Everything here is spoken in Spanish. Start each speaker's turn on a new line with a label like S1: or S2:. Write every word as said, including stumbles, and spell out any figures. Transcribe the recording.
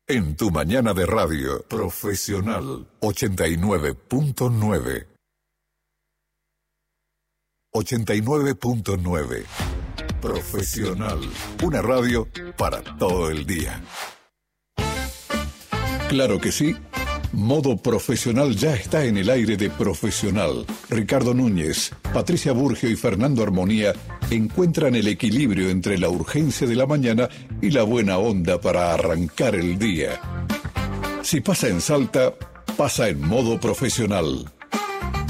S1: En tu mañana de radio, Profesional ochenta y nueve punto nueve. ochenta y nueve punto nueve. Profesional. Una radio para todo el día. Claro que sí. Modo Profesional ya está en el aire de Profesional. Ricardo Núñez, Patricia Burgio y Fernando Armonía encuentran el equilibrio entre la urgencia de la mañana y la buena onda para arrancar el día. Si pasa en Salta, pasa en Modo Profesional.